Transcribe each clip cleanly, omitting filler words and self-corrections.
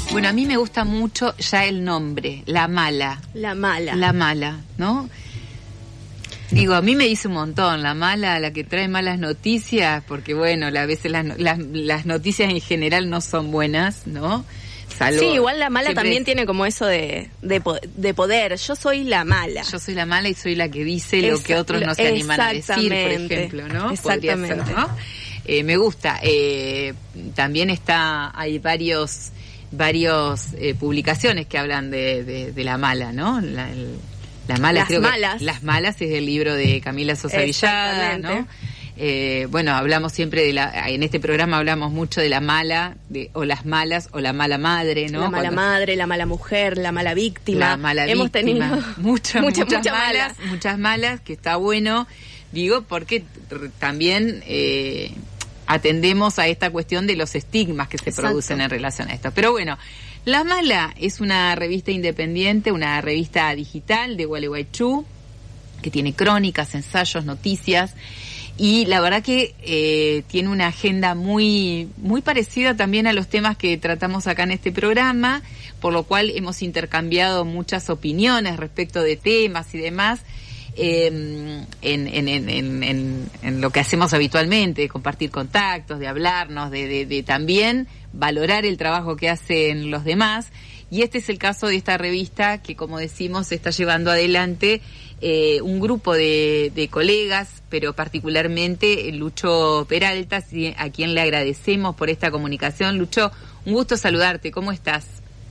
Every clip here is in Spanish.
Bueno, a mí me gusta mucho ya el nombre, La Mala. La Mala. La Mala, ¿no? Digo, a mí me dice un montón, la mala, la que trae malas noticias, porque bueno, a veces las noticias en general no son buenas, ¿no? Salvo, sí, igual la mala también es, tiene como eso de poder. Yo soy la mala. Yo soy la mala y soy la que dice lo que otros no se animan a decir, por ejemplo, ¿no? Exactamente. Podría ser, ¿no? Me gusta. También hay varios publicaciones que hablan de la mala, ¿no? La mala, Las Malas es el libro de Camila Sosa Villada, ¿no? Bueno, hablamos siempre en este programa hablamos mucho de la mala, o las malas, o la mala madre, ¿no? La mala madre, la mala mujer, la mala víctima. La mala Hemos víctima. tenido muchas malas, que está bueno, digo, porque también atendemos a esta cuestión de los estigmas que se producen en relación a esto. Pero bueno, La Mala es una revista independiente, una revista digital de Gualeguaychú, que tiene crónicas, ensayos, noticias, y la verdad que tiene una agenda muy, muy parecida también a los temas que tratamos acá en este programa, por lo cual hemos intercambiado muchas opiniones respecto de temas y demás, en lo que hacemos habitualmente, de compartir contactos, de hablarnos, de también valorar el trabajo que hacen los demás. Y este es el caso de esta revista que, como decimos, se está llevando adelante un grupo de colegas, pero particularmente Lucho Peralta, a quien le agradecemos por esta comunicación. Lucho, un gusto saludarte. ¿Cómo estás?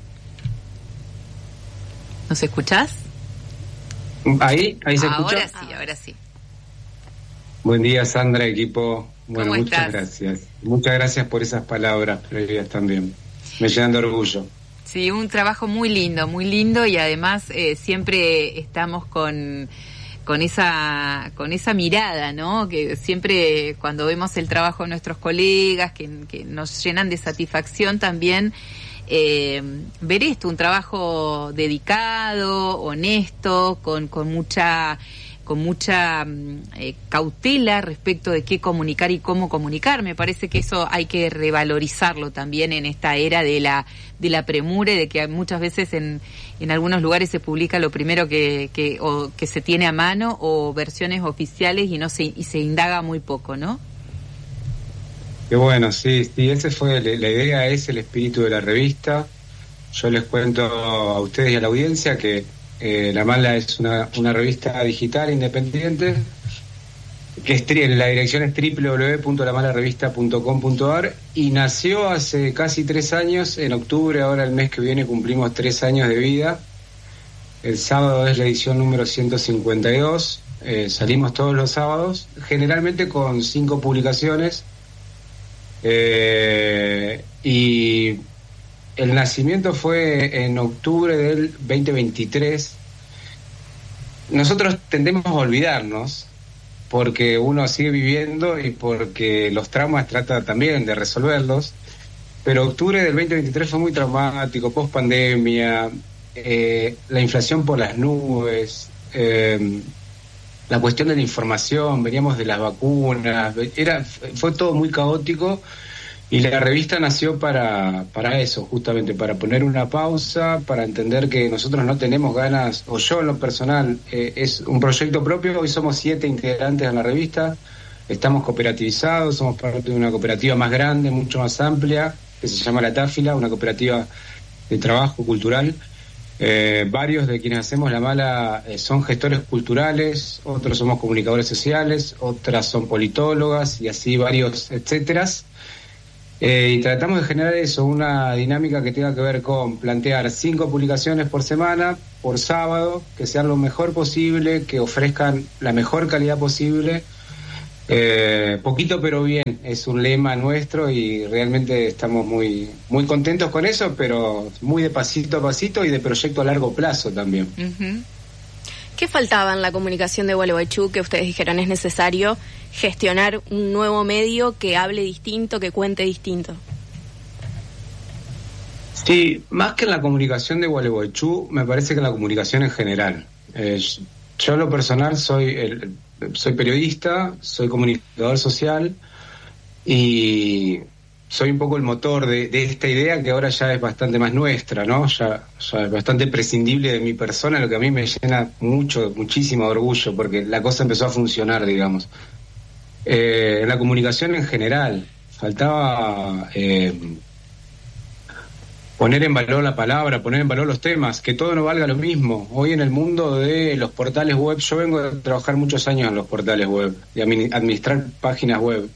¿Nos escuchás? Ahí se escucha. Ahora sí. Buen día, Sandra, equipo. Bueno, ¿Cómo muchas estás? gracias. Muchas gracias por esas palabras previas también. Me llenan de orgullo. Sí, un trabajo muy lindo, y además siempre estamos con esa mirada, ¿no? Que siempre cuando vemos el trabajo de nuestros colegas, que nos llenan de satisfacción también, ver esto, un trabajo dedicado, honesto, con mucha cautela respecto de qué comunicar y cómo comunicar. Me parece que eso hay que revalorizarlo también en esta era de la premura, y de que muchas veces en algunos lugares se publica lo primero que se tiene a mano, o versiones oficiales, y se indaga muy poco, ¿no? Qué bueno, sí, ese fue la idea, es el espíritu de la revista. Yo les cuento a ustedes y a la audiencia que La Mala es una revista digital independiente, que la dirección es www.lamalarevista.com.ar, y nació hace casi 3 años. En octubre, ahora el mes que viene, cumplimos 3 años de vida. El sábado es la edición número 152. Salimos todos los sábados, generalmente con 5 publicaciones, y el nacimiento fue en octubre del 2023. Nosotros tendemos a olvidarnos porque uno sigue viviendo y porque los traumas trata también de resolverlos, pero octubre del 2023 fue muy traumático, post pandemia, la inflación por las nubes, la cuestión de la información, veníamos de las vacunas, fue todo muy caótico. Y la revista nació para eso, justamente, para poner una pausa, para entender que nosotros no tenemos ganas, o yo en lo personal, es un proyecto propio. Hoy somos 7 integrantes en la revista, estamos cooperativizados, somos parte de una cooperativa más grande, mucho más amplia, que se llama La Táfila, una cooperativa de trabajo cultural. Varios de quienes hacemos La Mala son gestores culturales, otros somos comunicadores sociales, otras son politólogas, y así varios, etcétera. Y tratamos de generar eso, una dinámica que tenga que ver con plantear 5 publicaciones por semana, por sábado, que sean lo mejor posible, que ofrezcan la mejor calidad posible. Poquito pero bien, es un lema nuestro, y realmente estamos muy, muy contentos con eso, pero muy de pasito a pasito y de proyecto a largo plazo también. Uh-huh. ¿Qué faltaba en la comunicación de Gualeguaychú que ustedes dijeron es necesario gestionar un nuevo medio que hable distinto, que cuente distinto? Sí, más que en la comunicación de Gualeguaychú, me parece que en la comunicación en general. Yo en lo personal soy periodista, soy comunicador social, y soy un poco el motor de esta idea que ahora ya es bastante más nuestra, ¿no? Ya es bastante prescindible de mi persona, lo que a mí me llena muchísimo de orgullo, porque la cosa empezó a funcionar, digamos. La comunicación en general, faltaba poner en valor la palabra, poner en valor los temas, que todo no valga lo mismo. Hoy en el mundo de los portales web, yo vengo de trabajar muchos años en los portales web, y administrar páginas web.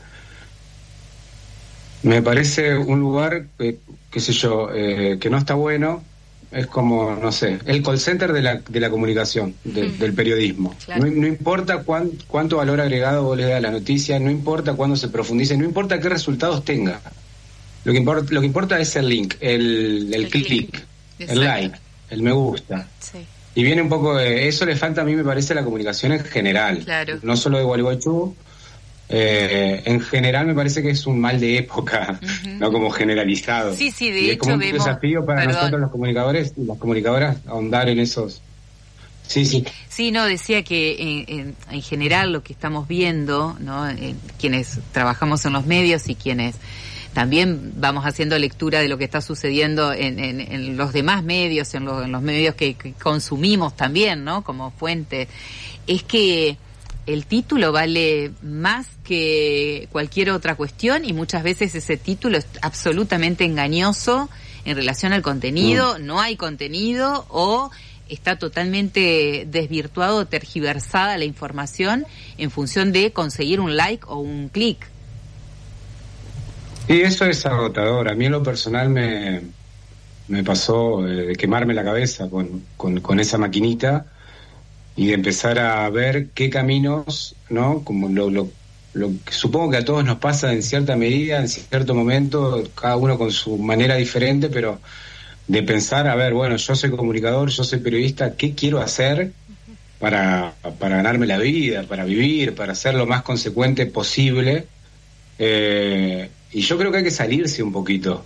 Me parece un lugar, qué sé yo, que no está bueno. Es como, no sé, el call center de la comunicación, del periodismo. Claro. No importa cuánto valor agregado vos le das a la noticia, no importa cuándo se profundice, no importa qué resultados tenga. Lo que importa es el link, el clic, el like, el me gusta. Sí. Y viene un poco de eso, le falta a mí, me parece, a la comunicación en general. Claro. No solo de Gualeguaychú. En general me parece que es un mal de época, no como generalizado. Sí, de y hecho es como un vemos, desafío para nosotros los comunicadores y las comunicadoras ahondar en esos. Sí, no, decía que en general lo que estamos viendo, ¿no? Quienes trabajamos en los medios y quienes también vamos haciendo lectura de lo que está sucediendo en los demás medios, en los medios que consumimos también, ¿no? Como fuente, es que el título vale más que cualquier otra cuestión y muchas veces ese título es absolutamente engañoso en relación al contenido, no hay contenido o está totalmente desvirtuado, tergiversada la información en función de conseguir un like o un clic. Y eso es agotador. A mí en lo personal me pasó de quemarme la cabeza con esa maquinita y de empezar a ver qué caminos, ¿no? Como lo que supongo que a todos nos pasa en cierta medida, en cierto momento, cada uno con su manera diferente, pero de pensar, a ver, bueno, yo soy comunicador, yo soy periodista, ¿qué quiero hacer para ganarme la vida, para vivir, para ser lo más consecuente posible? Y yo creo que hay que salirse un poquito,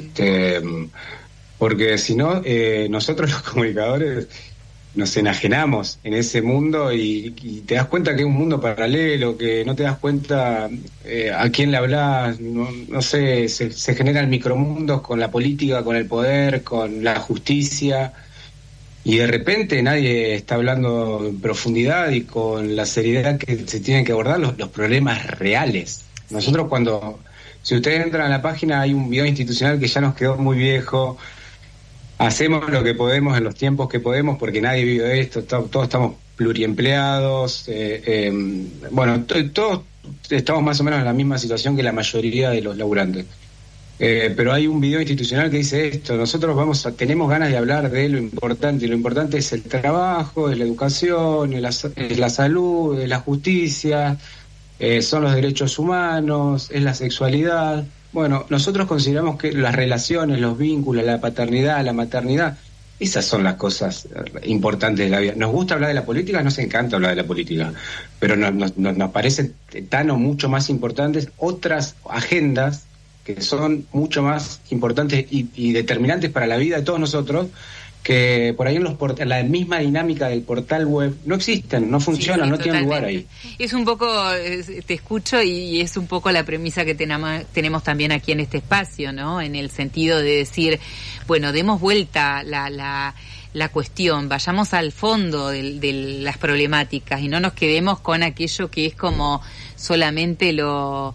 porque si no, nosotros los comunicadores nos enajenamos en ese mundo y te das cuenta que es un mundo paralelo, que no te das cuenta a quién le hablas, no sé, se generan micromundos con la política, con el poder, con la justicia, y de repente nadie está hablando en profundidad y con la seriedad que se tienen que abordar los problemas reales. Nosotros si ustedes entran a la página, hay un video institucional que ya nos quedó muy viejo. Hacemos lo que podemos en los tiempos que podemos porque nadie vive esto, todos estamos pluriempleados, bueno, todos estamos más o menos en la misma situación que la mayoría de los laburantes. Pero hay un video institucional que dice esto: nosotros tenemos ganas de hablar de lo importante, y lo importante es el trabajo, es la educación, es la salud, es la justicia, son los derechos humanos, es la sexualidad. Bueno, nosotros consideramos que las relaciones, los vínculos, la paternidad, la maternidad, esas son las cosas importantes de la vida. Nos gusta hablar de la política, nos encanta hablar de la política, pero nos parece tan o mucho más importantes otras agendas que son mucho más importantes y determinantes para la vida de todos nosotros, que por ahí en la misma dinámica del portal web no existen, no funcionan, no tienen lugar ahí. Es un poco, te escucho y es un poco la premisa que tenemos también aquí en este espacio, ¿no? En el sentido de decir, bueno, demos vuelta la cuestión, vayamos al fondo de las problemáticas y no nos quedemos con aquello que es como solamente lo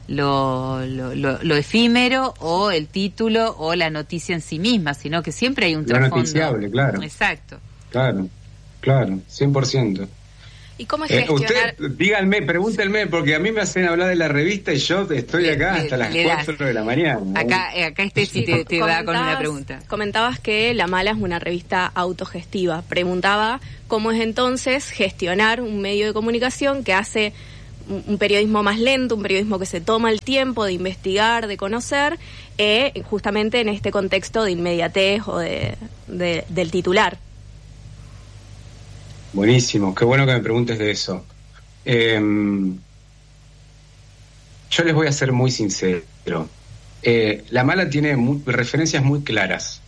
efímero o el título o la noticia en sí misma, sino que siempre hay un trasfondo. Lo noticiable, claro. Exacto. Claro, 100%. ¿Y cómo es gestionar? Díganme, pregúntenme, porque a mí me hacen hablar de la revista y yo estoy acá hasta las 4 de la mañana, ¿no? Acá sí te va con una pregunta. Comentabas que La Mala es una revista autogestiva. Preguntaba cómo es entonces gestionar un medio de comunicación que hace un periodismo más lento, un periodismo que se toma el tiempo de investigar, de conocer, justamente en este contexto de inmediatez o del titular. Buenísimo, qué bueno que me preguntes de eso. Yo les voy a ser muy sincero. La Mala tiene referencias muy claras.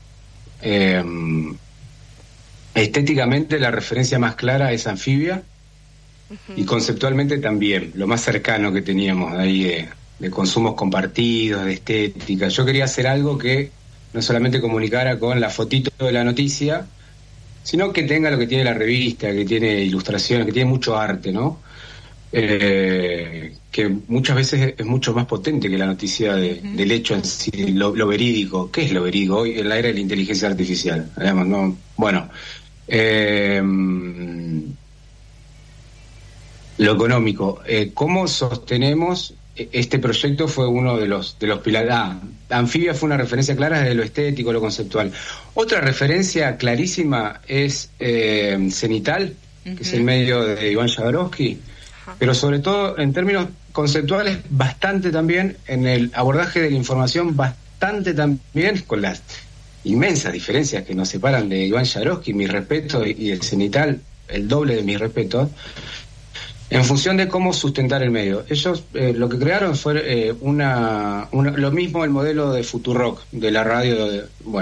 Estéticamente la referencia más clara es Anfibia. Y conceptualmente también, lo más cercano que teníamos ahí de consumos compartidos, de estética. Yo quería hacer algo que no solamente comunicara con la fotito de la noticia, sino que tenga lo que tiene la revista, que tiene ilustraciones, que tiene mucho arte, ¿no? Que muchas veces es mucho más potente que la noticia del hecho en sí, lo verídico. ¿Qué es lo verídico hoy en la era de la inteligencia artificial? Digamos, ¿no? Bueno, lo económico. ¿Cómo sostenemos este proyecto? Fue uno de los pilares. Anfibia fue una referencia clara desde lo estético, lo conceptual. Otra referencia clarísima es Cenital, que es el medio de Iván Jodorowsky, pero sobre todo en términos conceptuales, bastante también en el abordaje de la información, bastante también con las inmensas diferencias que nos separan de Iván Jodorowsky, mi respeto, y el Cenital, el doble de mi respeto, en función de cómo sustentar el medio. Ellos lo que crearon fue lo mismo el modelo de Futurock, de la radio.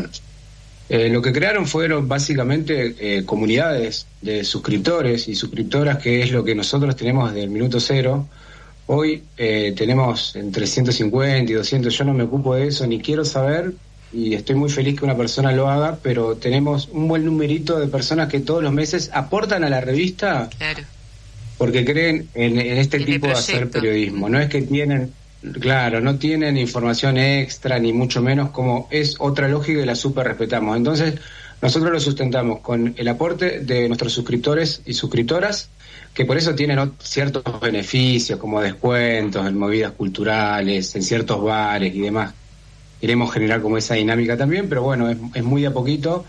Lo que crearon fueron básicamente comunidades de suscriptores y suscriptoras, que es lo que nosotros tenemos desde el minuto cero. Hoy tenemos entre 150 y 200, yo no me ocupo de eso, ni quiero saber, y estoy muy feliz que una persona lo haga, pero tenemos un buen numerito de personas que todos los meses aportan a la revista. Claro. Porque creen en este tipo de hacer periodismo. No es que tienen, claro, no tienen información extra, ni mucho menos, como es otra lógica y la súper respetamos. Entonces, nosotros lo sustentamos con el aporte de nuestros suscriptores y suscriptoras, que por eso tienen ciertos beneficios, como descuentos en movidas culturales, en ciertos bares y demás. Queremos generar como esa dinámica también, pero bueno, es muy de a poquito.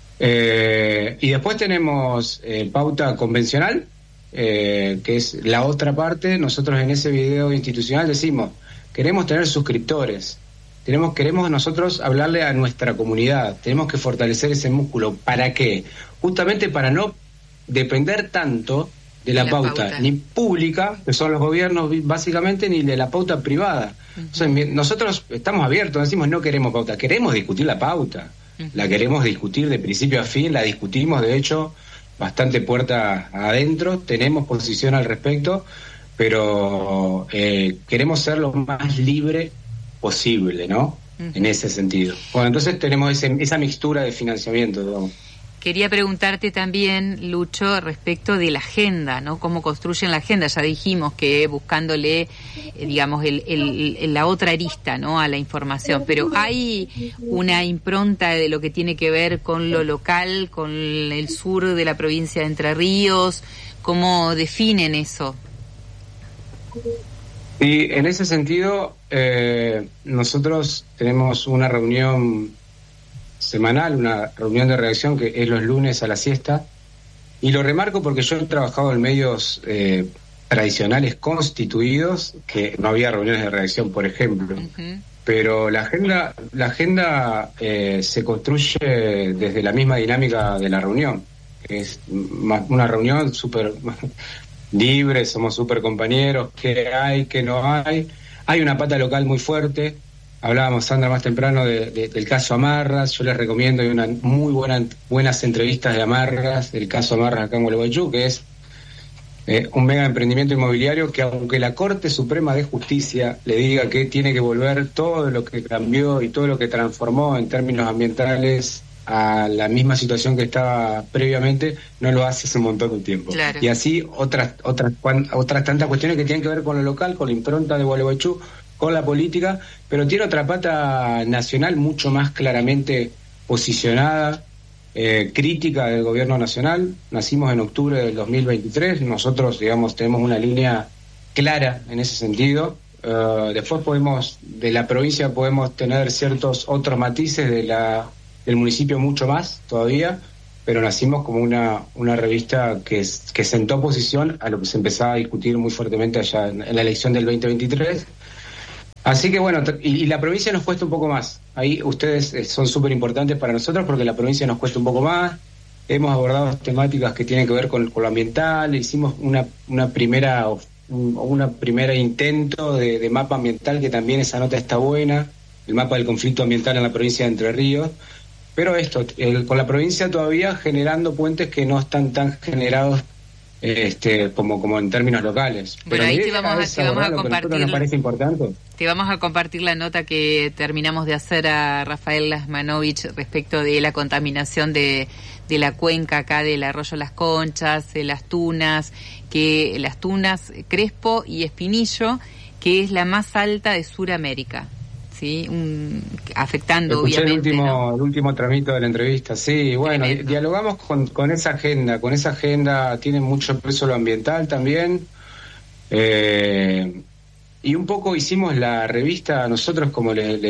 Y después tenemos pauta convencional, que es la otra parte. Nosotros en ese video institucional decimos, queremos tener suscriptores, queremos nosotros hablarle a nuestra comunidad, tenemos que fortalecer ese músculo. ¿Para qué? Justamente para no depender tanto de la pauta ni pública, que son los gobiernos básicamente, ni de la pauta privada. Entonces, nosotros estamos abiertos, decimos no queremos pauta, queremos discutir la pauta, la queremos discutir de principio a fin, la discutimos de hecho bastante puerta adentro, tenemos posición al respecto, pero queremos ser lo más libre posible, ¿no? En ese sentido. Bueno, entonces tenemos esa mixtura de financiamiento, digamos. Quería preguntarte también, Lucho, respecto de la agenda, ¿no? Cómo construyen la agenda. Ya dijimos que buscándole, digamos, la otra arista, ¿no? A la información. Pero hay una impronta de lo que tiene que ver con lo local, con el sur de la provincia de Entre Ríos. ¿Cómo definen eso? Y en ese sentido, nosotros tenemos una reunión semanal, una reunión de redacción que es los lunes a la siesta, y lo remarco porque yo he trabajado en medios tradicionales constituidos, que no había reuniones de redacción, por ejemplo, pero la agenda se construye desde la misma dinámica de la reunión, que es una reunión súper libre, somos súper compañeros, qué hay, qué no hay una pata local muy fuerte. Hablábamos, Sandra, más temprano del caso Amarras. Yo les recomiendo, hay unas muy buenas entrevistas de Amarras, del caso Amarras acá en Gualeguaychú, que es un mega emprendimiento inmobiliario que, aunque la Corte Suprema de Justicia le diga que tiene que volver todo lo que cambió y todo lo que transformó en términos ambientales a la misma situación que estaba previamente, no lo hace hace un montón de tiempo. Claro. Y así otras tantas cuestiones que tienen que ver con lo local, con la impronta de Gualeguaychú, con la política, pero tiene otra pata nacional mucho más claramente posicionada, crítica del gobierno nacional. Nacimos en octubre del 2023, nosotros, digamos, tenemos una línea clara en ese sentido. Después de la provincia podemos tener ciertos otros matices, del municipio mucho más todavía, pero nacimos como una revista que sentó posición a lo que se empezaba a discutir muy fuertemente allá en la elección del 2023. Así que bueno, y la provincia nos cuesta un poco más. Ahí ustedes son súper importantes para nosotros porque la provincia nos cuesta un poco más. Hemos abordado temáticas que tienen que ver con lo ambiental. Hicimos una primera intento de mapa ambiental, que también esa nota está buena, el mapa del conflicto ambiental en la provincia de Entre Ríos. Pero con la provincia todavía generando puentes que no están tan generados como en términos locales. Bueno, ahí te vamos a compartir. Nos parece importante. Te vamos a compartir la nota que terminamos de hacer a Rafael Lasmanovich respecto de la contaminación de la cuenca acá del arroyo Las Conchas, de las tunas Crespo y Espinillo, que es la más alta de Sudamérica. Sí, afectando Escuché obviamente. el último tramito de la entrevista, sí, bueno, dialogamos con esa agenda, tiene mucho peso lo ambiental también, y un poco hicimos la revista, nosotros como les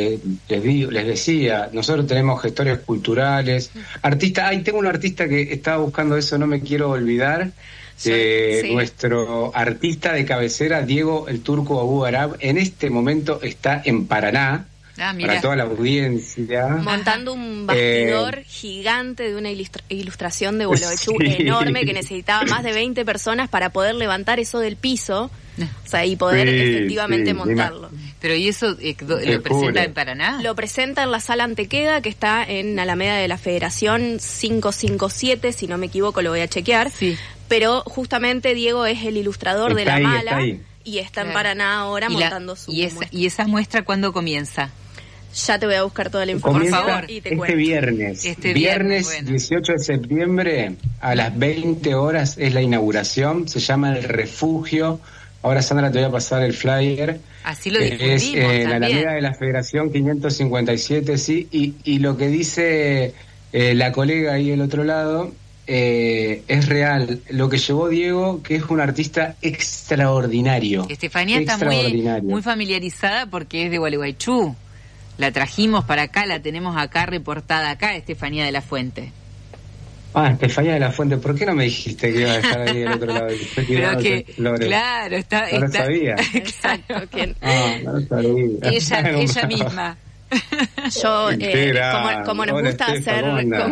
decía, nosotros tenemos gestores culturales, artistas, tengo un artista que estaba buscando eso, no me quiero olvidar, Sí. Nuestro artista de cabecera, Diego el Turco Abu Arab, en este momento está en Paraná, para toda la audiencia. Montando un bastidor gigante de una ilustración de Gualeguaychú enorme que necesitaba más de 20 personas para poder levantar eso del piso, o sea, y poder efectivamente montarlo. Pero ¿y eso lo presenta en Paraná? Lo presenta en la Sala Antequeda, que está en Alameda de la Federación 557, si no me equivoco, lo voy a chequear. Sí. Pero justamente Diego es el ilustrador de La Mala y está en Paraná ahora montando su muestra. ¿Y esa muestra cuándo comienza? Ya te voy a buscar toda la información, por favor, y te cuento. Viernes bueno. 18 de septiembre a las 20 horas es la inauguración, se llama El Refugio. Ahora, Sandra, te voy a pasar el flyer. Así lo difundimos es en la Alameda de la Federación 557, sí, y lo que dice la colega ahí del otro lado es real. Lo que llevó Diego, que es un artista extraordinario. Estefanía está muy familiarizada porque es de Gualeguaychú. La trajimos para acá, la tenemos acá reportada acá, Estefanía de la Fuente. Estefanía de la Fuente, ¿por qué no me dijiste que iba a estar ahí del otro lado? Pero que, claro, no lo sabía. Exacto. No lo sabía. Ella misma. Yo, como nos gusta hacer,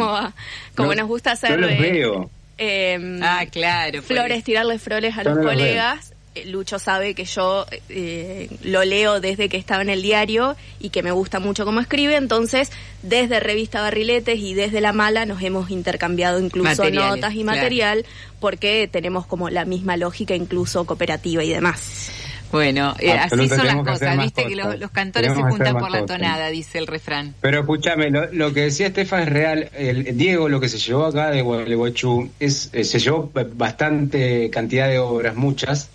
como nos gusta hacer, yo los veo. Claro. Tirarle flores a los colegas. Lucho sabe que yo lo leo desde que estaba en el diario y que me gusta mucho cómo escribe, entonces desde Revista Barriletes y desde La Mala nos hemos intercambiado incluso notas y material, porque tenemos como la misma lógica, incluso cooperativa y demás. Bueno, así son las cosas, viste que los cantores se juntan por la tonada, dice el refrán. Pero escúchame, lo que decía Estefan es real. Diego, lo que se llevó acá de Gualeguaychú se llevó bastante cantidad de obras, muchas,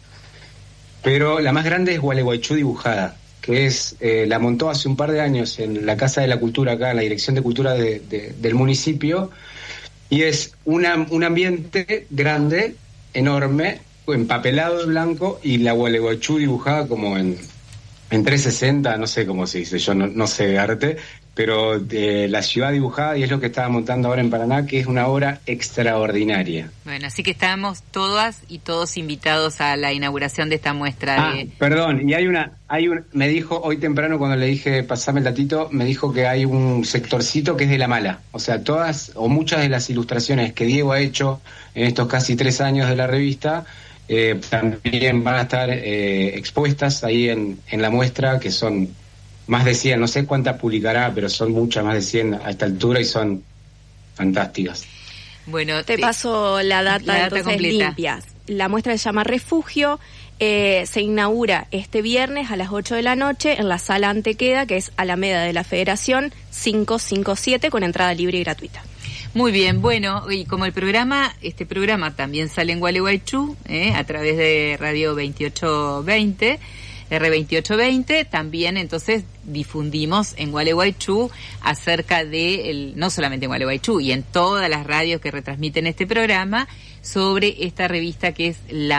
pero la más grande es Gualeguaychú dibujada, que la montó hace un par de años en la Casa de la Cultura, acá en la Dirección de Cultura del municipio, y es un ambiente grande, enorme, empapelado de blanco, y la Gualeguaychú dibujada como en 360, no sé cómo se dice, yo no sé de arte, pero la ciudad dibujada, y es lo que estaba montando ahora en Paraná, que es una obra extraordinaria. Bueno, así que estamos todas y todos invitados a la inauguración de esta muestra. Perdón, y me dijo hoy temprano cuando le dije pasame el datito, me dijo que hay un sectorcito que es de La Mala, o sea, todas o muchas de las ilustraciones que Diego ha hecho en estos casi 3 años de la revista, también van a estar expuestas ahí en la muestra, que son más de 100, no sé cuántas publicará, pero son muchas, más de 100 a esta altura, y son fantásticas. Bueno, te paso la data entonces completa. Limpias. La muestra se llama Refugio, se inaugura este viernes a las 8 de la noche en la Sala Antequeda, que es Alameda de la Federación 557, con entrada libre y gratuita. Muy bien, bueno, y como este programa también sale en Gualeguaychú, a través de Radio 2820, R2820, también entonces difundimos en Gualeguaychú acerca de, no solamente en Gualeguaychú, y en todas las radios que retransmiten este programa, sobre esta revista que es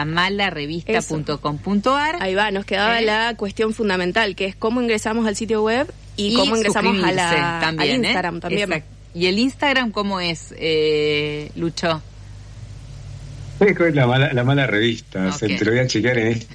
lamalarevista.com.ar. Ahí va, nos quedaba la cuestión fundamental, que es cómo ingresamos al sitio web y cómo ingresamos al Instagram también. Exacto. ¿Y el Instagram cómo es, Lucho? Es la mala revista, te lo voy a chequear en